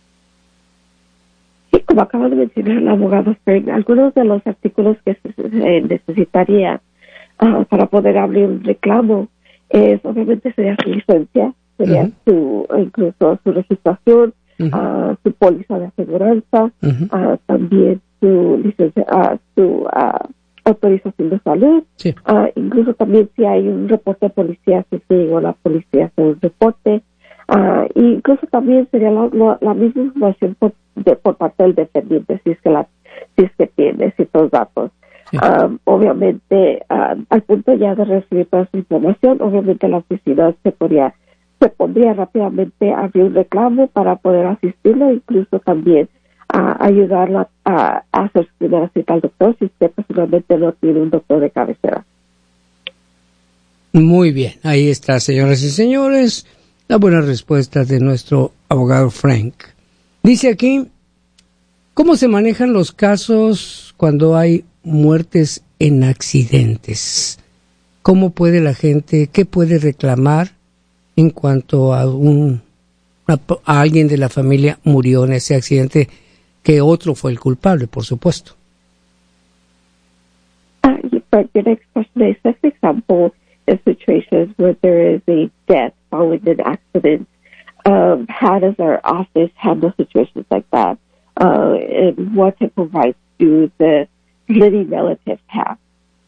Sí, como acaba de mencionar el abogado Frank, algunos de los artículos que se necesitaría para poder abrir un reclamo obviamente sería su licencia, sería incluso su registración, su póliza de aseguranza, también su licencia, su autorización de salud, sí. Incluso también si hay un reporte de policía, si llegó la policía a hacer un reporte, incluso también sería la misma información por parte del dependiente, si es que tiene ciertos datos. Sí. Obviamente, al punto ya de recibir toda esa información, obviamente la oficina se pondría rápidamente a abrir un reclamo para poder asistirlo, incluso también ayudarla a hacer su primera cita al doctor si usted personalmente no tiene un doctor de cabecera. Muy bien, ahí está, señoras y señores, la buena respuesta de nuestro abogado Frank. Dice aquí, ¿cómo se manejan los casos cuando hay muertes en accidentes? ¿Cómo puede la gente, qué puede reclamar en cuanto a alguien de la familia murió en ese accidente, que otro fue el culpable, por supuesto? But your next question is, for example, in situations where there is a death following an accident, how does our office handle situations like that? And what type of rights do the living relatives have?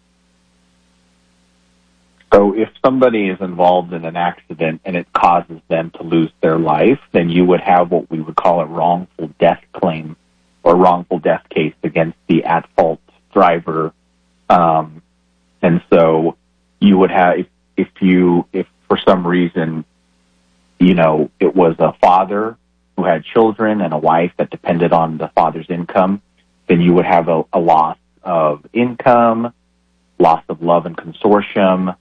So if somebody is involved in an accident and it causes them to lose their life, then you would have what we would call a wrongful death claim or wrongful death case against the at-fault driver. And so you would have, if for some reason, it was a father who had children and a wife that depended on the father's income, then you would have a loss of income, loss of love and consortium,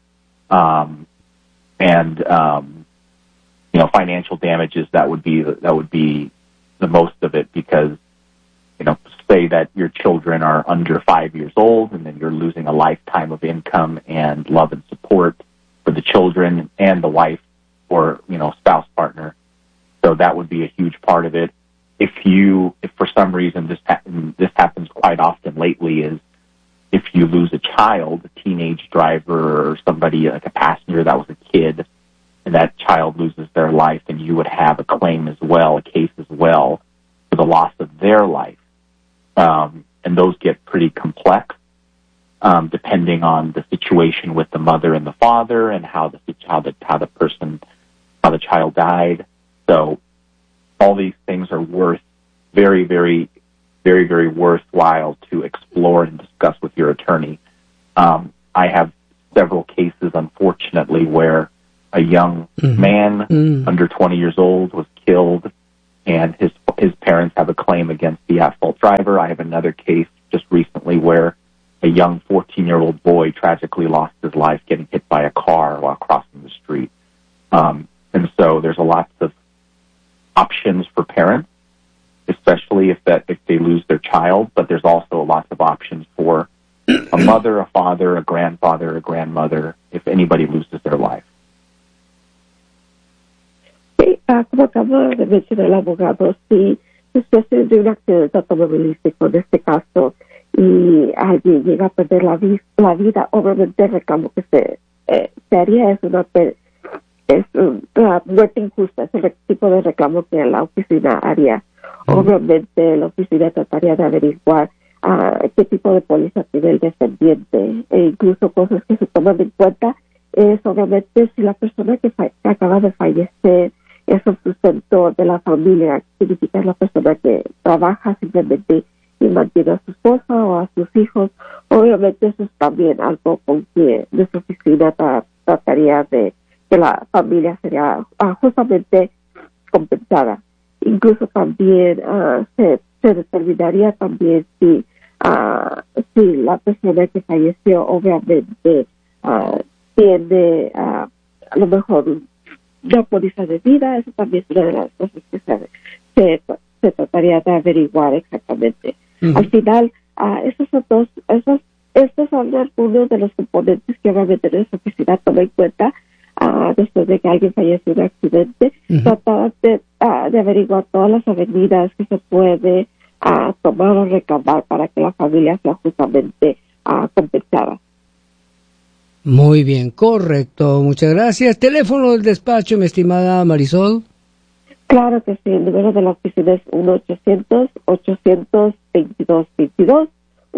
and financial damages. That would be the most of it, because say that your children are under 5 years old, and then you're losing a lifetime of income and love and support for the children and the wife or spouse partner. So that would be a huge part of it. If for some reason this happens quite often lately, is if you lose a child, a teenage driver or somebody like a passenger that was a kid, and that child loses their life, then you would have a claim as well, a case as well, for the loss of their life. And those get pretty complex, depending on the situation with the mother and the father, and how the child died. So all these things are very, very, very, very worthwhile to explore and discuss with your attorney. I have several cases, unfortunately, where a young man under 20 years old was killed, and his parents have a claim against the at-fault driver. I have another case just recently where a young 14-year-old boy tragically lost his life getting hit by a car while crossing the street. And so there's a lots of options for parents, especially if they lose their child, but there's also lots of options for a mother, a father, a grandfather, a grandmother, if anybody loses their life. Sí, como acaba de mencionar el abogado, si después de un accidente automovilístico, en este caso, y alguien llega a perder la vida, obviamente el reclamo que se haría es una muerte injusta, es el tipo de reclamo que la oficina haría. Obviamente la oficina trataría de averiguar qué tipo de póliza tiene el descendiente, e incluso cosas que se toman en cuenta es obviamente si la persona que acaba de fallecer es un sustento de la familia, significa la persona que trabaja simplemente y mantiene a su esposa o a sus hijos. Obviamente eso es también algo con que nuestra oficina trataría de que la familia sería justamente compensada. Incluso también se determinaría también si la persona que falleció obviamente tiene a lo mejor una póliza de vida. Eso también es una de las cosas que se trataría de averiguar exactamente. Al final, estos son algunos de los componentes que obviamente nuestra oficina toma en cuenta después de que alguien fallece en un accidente. Tratar de averiguar todas las avenidas que se puede tomar o reclamar para que la familia sea justamente compensada. Muy bien, correcto, muchas gracias. Teléfono del despacho, mi estimada Marisol. Claro que sí, el número de la oficina es 1-800-800-2222,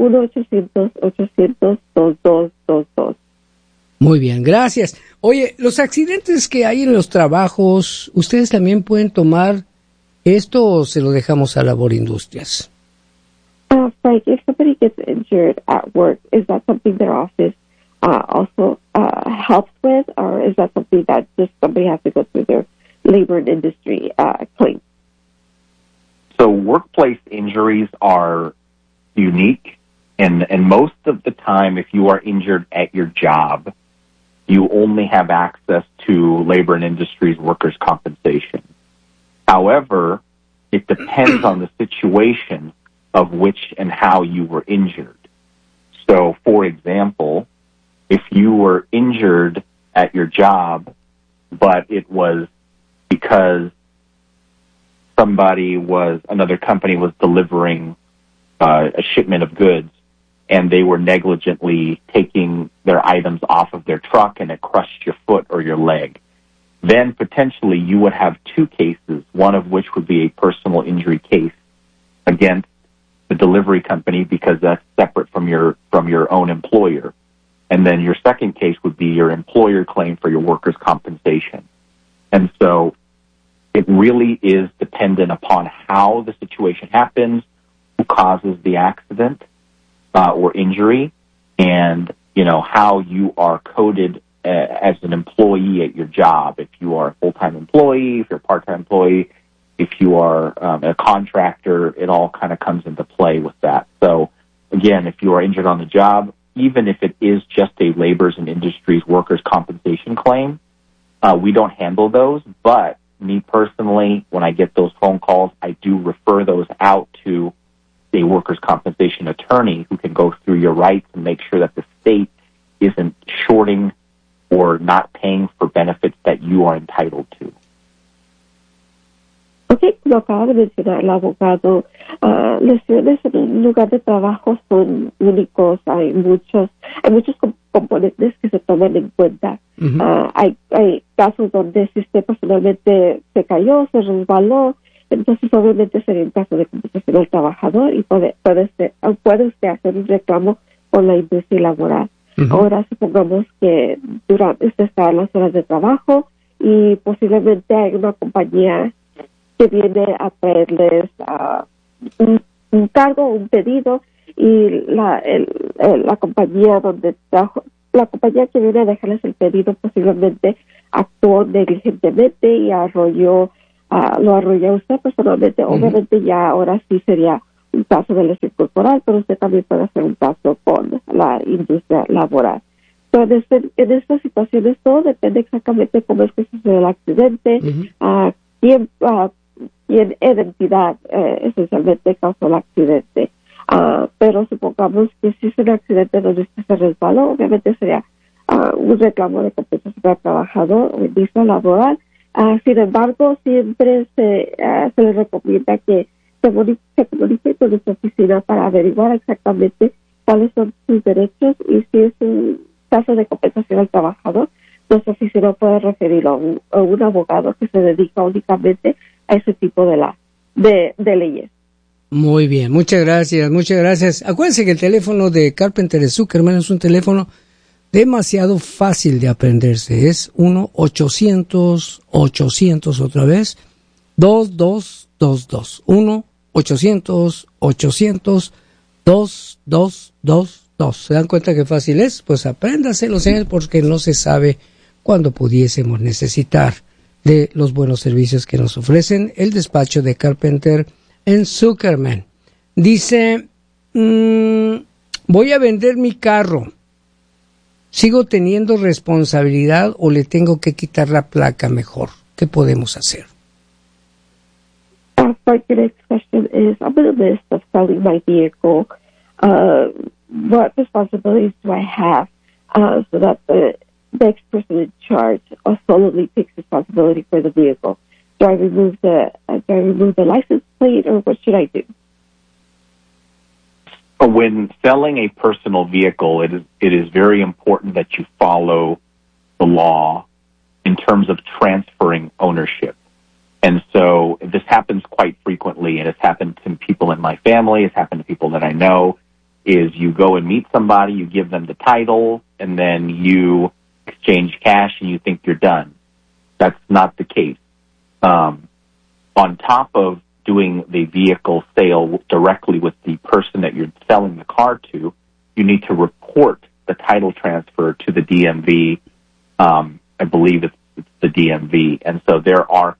1-800-800-2222. Muy bien, gracias. Oye, los accidentes que hay en los trabajos, ¿ustedes también pueden tomar esto o se lo dejamos a Labor Industrias? Like if somebody gets injured at work, is that something their office also helps with, or is that something that just somebody has to go through their labor and industry claim? So workplace injuries are unique, and most of the time, if you are injured at your job, you only have access to labor and industries workers' compensation. However, it depends on the situation of which and how you were injured. So, for example, if you were injured at your job, but it was because another company was delivering a shipment of goods, and they were negligently taking their items off of their truck and it crushed your foot or your leg, then potentially you would have two cases, one of which would be a personal injury case against the delivery company because that's separate from your own employer. And then your second case would be your employer claim for your workers' compensation. And so it really is dependent upon how the situation happens, who causes the accident or injury, and, how you are coded as an employee at your job. If you are a full-time employee, if you're a part-time employee, if you are a contractor, it all kind of comes into play with that. So, again, if you are injured on the job, even if it is just a labors and industries workers' compensation claim, we don't handle those. But me personally, when I get those phone calls, I do refer those out to a workers' compensation attorney who can go through your rights and make sure that the state isn't shorting or not paying for benefits that you are entitled to. Ok, como acaba de mencionar el abogado, lesiones en un lugar de trabajo son únicos. Hay muchos componentes que se toman en cuenta. Hay casos donde si usted personalmente se cayó, se resbaló, entonces obviamente sería un caso de compensación al trabajador y puede usted hacer un reclamo con la industria laboral. Ahora supongamos que usted está en las horas de trabajo y posiblemente hay una compañía que viene a traerles un cargo, un pedido, y la compañía donde la compañía que viene a dejarles el pedido posiblemente actuó negligentemente y lo arrolló usted personalmente. Obviamente ya ahora sí sería un caso de lesión corporal, pero usted también puede hacer un caso con la industria laboral. Entonces, en estas situaciones todo depende exactamente cómo es que sucede el accidente, quién identidad esencialmente causó el accidente. Pero supongamos que si es un accidente donde usted se resbaló, obviamente sería un reclamo de compensación al trabajador o industria laboral. Sin embargo, siempre se les recomienda que se comunique con nuestra oficina para averiguar exactamente cuáles son sus derechos, y si es un caso de compensación al trabajador, nuestra oficina puede referirlo a un abogado que se dedica únicamente a ese tipo de leyes. Muy bien, muchas gracias. Acuérdense que el teléfono de Carpenter Zuckerman es un teléfono demasiado fácil de aprenderse. Es 1-800-800 otra vez, 2222. 1-800-800-2222. ¿Se dan cuenta qué fácil es? Pues apréndaselo, señores, porque no se sabe cuándo pudiésemos necesitar de los buenos servicios que nos ofrecen el despacho de Carpenter en Zuckerman. Dice, voy a vender mi carro. ¿Sigo teniendo responsabilidad o le tengo que quitar la placa mejor? ¿Qué podemos hacer? My next question is, I'm in the midst of selling my vehicle. What responsibilities do I have so that the next person in charge solely takes responsibility for the vehicle? Do I remove the license plate, or what should I do? When selling a personal vehicle, it is very important that you follow the law in terms of transferring ownership. And so this happens quite frequently, and it's happened to people in my family, it's happened to people that I know, is you go and meet somebody, you give them the title, and then you exchange cash and you think you're done. That's not the case. On top of doing the vehicle sale directly with the person that you're selling the car to, you need to report the title transfer to the DMV. I believe it's the DMV. And so there are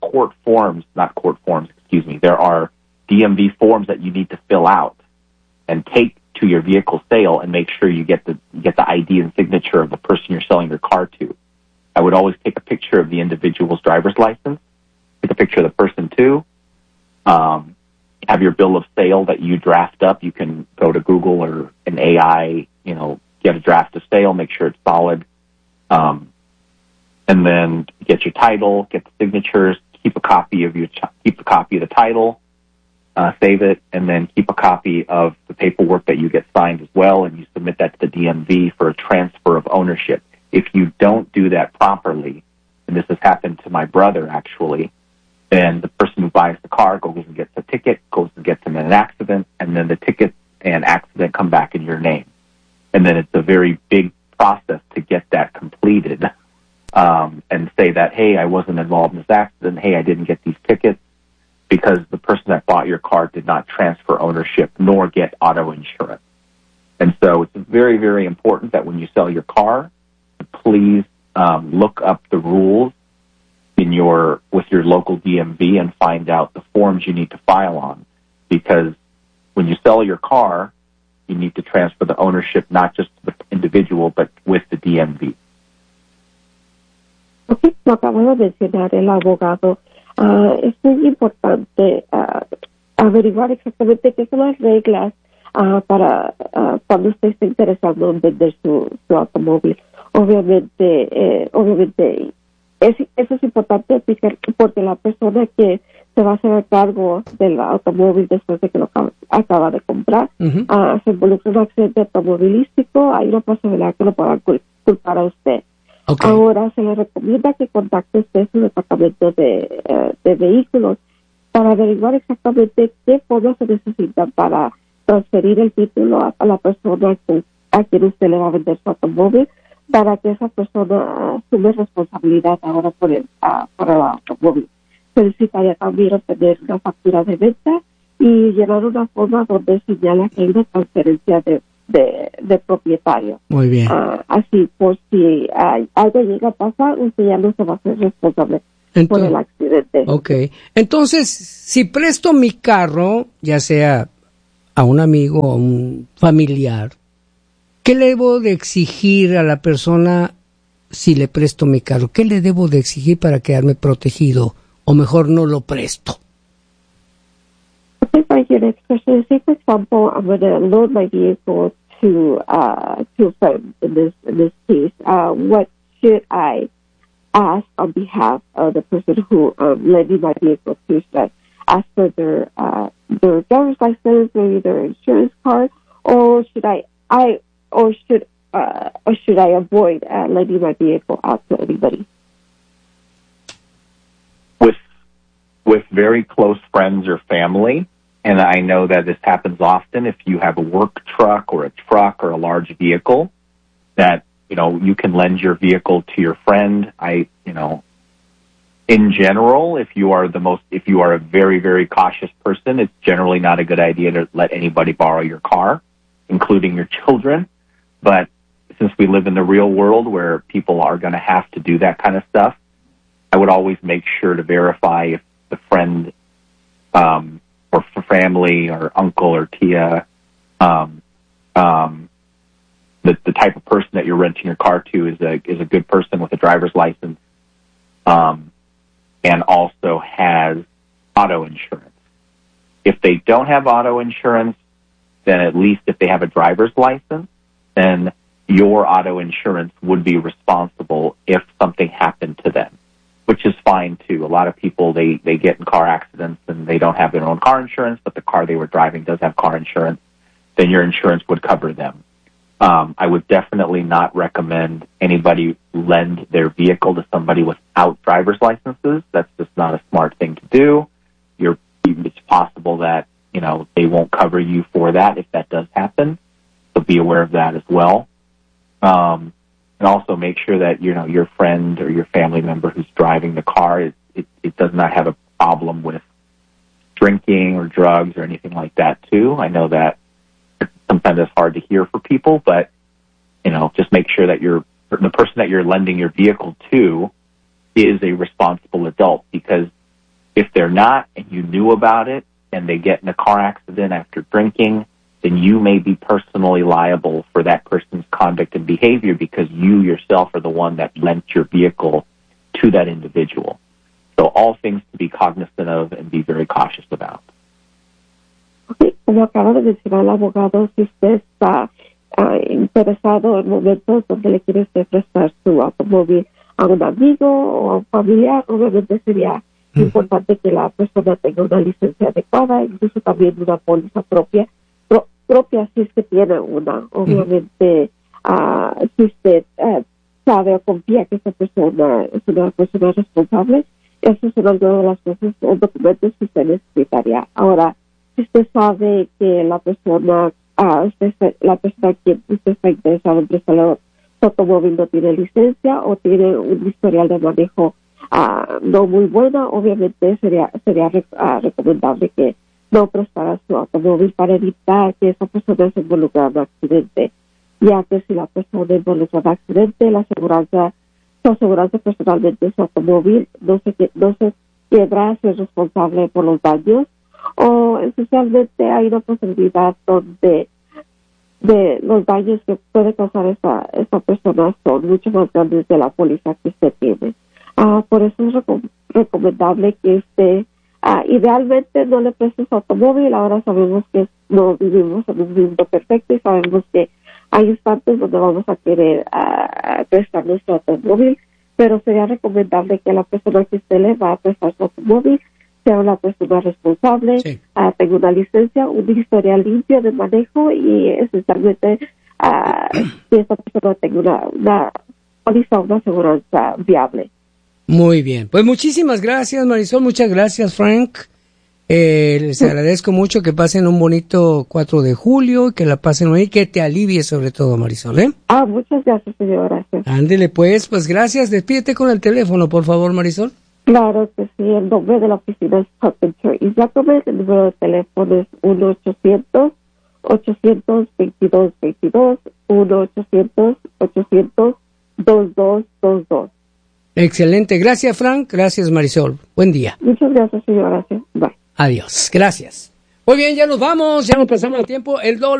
there are DMV forms that you need to fill out and take to your vehicle sale and make sure you get the ID and signature of the person you're selling your car to. I would always take a picture of the individual's driver's license, take a picture of the person too, have your bill of sale that you draft up. You can go to Google or an AI, get a draft of sale, make sure it's solid, and then get your title, get the signatures, keep a copy of the title, save it, and then keep a copy of the paperwork that you get signed as well, and you submit that to the DMV for a transfer of ownership. If you don't do that properly, and this has happened to my brother actually, then the person who buys the car goes and gets a ticket, goes and gets him in an accident, and then the ticket and accident come back in your name. And then it's a very big process to get that completed, and say that, hey, I wasn't involved in this accident, hey, I didn't get these tickets, because the person that bought your car did not transfer ownership nor get auto insurance. And so it's very, very important that when you sell your car, please look up the rules with your local DMV and find out the forms you need to file on, because when you sell your car, you need to transfer the ownership not just to the individual but with the DMV. Okay, lo acabo de mencionar el abogado. Es muy importante averiguar exactamente qué son las reglas para cuando usted esté interesado en vender su automóvil. Obviamente eso es importante porque la persona que se va a hacer cargo del automóvil después de que lo acaba de comprar, se involucra en un accidente automovilístico, hay una posibilidad que lo puedan culpar a usted. Okay. Ahora se le recomienda que contacte usted su departamento de vehículos para averiguar exactamente qué fondos se necesitan para transferir el título a la persona a quien usted le va a vender su automóvil, para que esa persona asume responsabilidad ahora por el automóvil. Se necesitaría también obtener una factura de venta y llenar una forma donde señala que hay una transferencia de de propietario. Muy bien. Así, por si algo llega a pasar, usted ya no se va a hacer responsable por el accidente. Ok. Entonces, si presto mi carro, ya sea a un amigo o a un familiar, ¿qué le debo de exigir a la persona si le presto mi carro? ¿Qué le debo de exigir para quedarme protegido? O mejor no lo presto. If I get expression, say for example, I'm going to load my vehicle to a friend in this case. What should I ask on behalf of the person who lending my vehicle to? Should I ask for their driver's license, maybe their insurance card, or should I avoid lending my vehicle out to anybody? With very close friends or family, and I know that this happens often, if you have a work truck or a large vehicle, that, you can lend your vehicle to your friend. In general, if you are a very, very cautious person, it's generally not a good idea to let anybody borrow your car, including your children. But since we live in the real world where people are going to have to do that kind of stuff, I would always make sure to verify if the friend or family or uncle or tia, the type of person that you're renting your car to is a good person with a driver's license, and also has auto insurance. If they don't have auto insurance, then at least if they have a driver's license, then your auto insurance would be responsible if something happened to them, which is fine too. A lot of people, they get in car accidents and they don't have their own car insurance, but the car they were driving does have car insurance, then your insurance would cover them. I would definitely not recommend anybody lend their vehicle to somebody without driver's licenses. That's just not a smart thing to do. It's possible that, they won't cover you for that if that does happen. So be aware of that as well. And also make sure that, your friend or your family member who's driving the car, it does not have a problem with drinking or drugs or anything like that too. I know that sometimes it's hard to hear for people, but, just make sure that the person that you're lending your vehicle to is a responsible adult, because if they're not and you knew about it and they get in a car accident after drinking, then you may be personally liable for that person's conduct and behavior because you yourself are the one that lent your vehicle to that individual. So all things to be cognizant of and be very cautious about. Okay, como acaba de mencionar el abogado, si usted está interesado en momentos donde le quiere usted prestar su automóvil a un amigo o a un familiar, obviamente sería importante que la persona tenga una licencia adecuada, incluso también una póliza propia si es que tiene una. Obviamente, si usted sabe o confía que esa persona es una persona responsable, eso es una de las cosas o documentos que usted necesitaría. Ahora, si usted sabe que la persona que usted está interesado en prestar su automóvil no tiene licencia o tiene un historial de manejo no muy bueno, obviamente sería recomendable que no prestara su automóvil para evitar que esa persona se involucre en un accidente, ya que si la persona involucra en un accidente, su aseguranza personalmente de su automóvil no se quiebra, ser responsable por los daños, o esencialmente hay una posibilidad donde los daños que puede causar esa persona son mucho más grandes de la póliza que usted tiene. Por eso es recomendable que usted idealmente no le preste su automóvil. Ahora sabemos que no vivimos en un mundo perfecto y sabemos que hay instantes donde vamos a querer prestar nuestro automóvil, pero sería recomendable que la persona que usted le va a prestar su automóvil sea una persona responsable, sí, tenga una licencia, un historial limpio de manejo y esencialmente que esta persona tenga una póliza, una aseguranza viable. Muy bien, pues muchísimas gracias, Marisol, muchas gracias, Frank. Les agradezco mucho, que pasen un bonito 4 de julio, que la pasen bien, que te alivie sobre todo, Marisol, ¿eh? Muchas gracias, señora. Ándele pues gracias, despídete con el teléfono, por favor, Marisol. Claro que sí, el nombre de la oficina es Carpenter y Jacobet, el número de teléfono es 1-800-2222, 1-800-800-2222. Excelente. Gracias, Frank. Gracias, Marisol. Buen día. Muchas gracias, señora. Bye. Adiós. Gracias. Muy bien, ya nos vamos. Ya nos pasamos el tiempo. El